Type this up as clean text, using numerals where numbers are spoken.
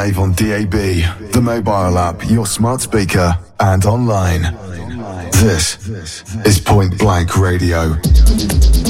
live on DAB, the mobile app, your smart speaker, and online. This is Point Blank Radio.